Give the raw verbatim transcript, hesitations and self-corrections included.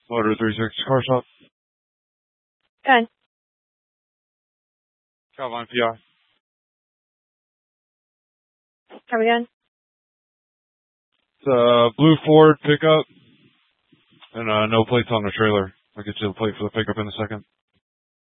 Motor three six car shop. Good. Calvine P I. Come again? It's a blue Ford pickup and uh, no plates on the trailer. I'll get you the plate for the pickup in a second.